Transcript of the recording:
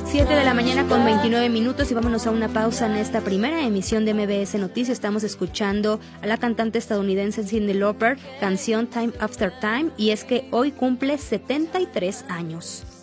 7 de la mañana con 29 minutos y vámonos a una pausa en esta primera emisión de MBS Noticias. Estamos escuchando a la cantante estadounidense Cyndi Lauper, canción Time After Time, y es que hoy cumple 73 años.